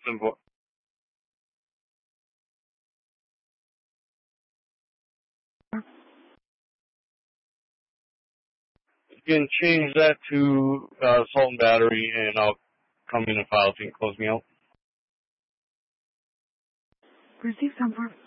Simple. You can change that to salt and battery, and I'll come in and file it and close me out. Receive 10-4.